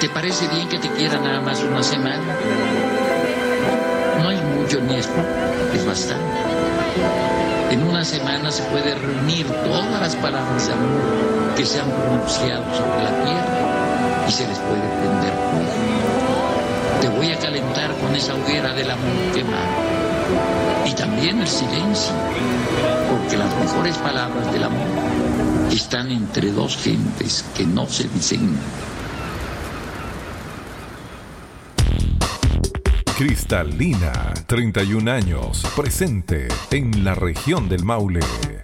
¿Te parece bien que te quiera nada más una semana? No es mucho ni es poco, es bastante. En una semana se puede reunir todas las palabras de amor que se han pronunciado sobre la tierra y se les puede prender fuego. Te voy a calentar con esa hoguera del amor quemado. Y también el silencio, porque las mejores palabras del amor están entre dos gentes que no se dicen. Cristalina, 31 años, presente en la región del Maule.